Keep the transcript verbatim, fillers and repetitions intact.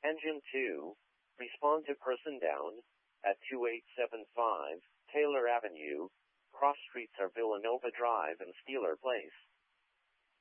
Engine two, respond to person down at two eight seven five Taylor Avenue. Cross streets are Villanova Drive and Steeler Place.